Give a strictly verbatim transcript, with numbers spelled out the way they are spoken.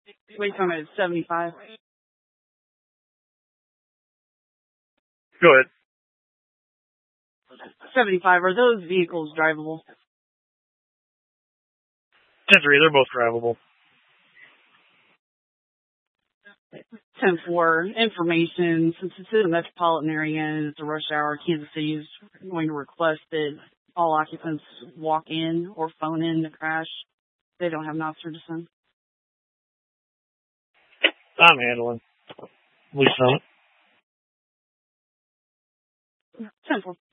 Wait, talking about seventy-five. Go ahead. seventy-five. Are those vehicles drivable? ten three, they're both drivable. ten four, information, since it's in the metropolitan area and it's a rush hour, Kansas City is going to request that all occupants walk in or phone in the crash. They don't have an officer to send. I'm handling. At least some. ten four.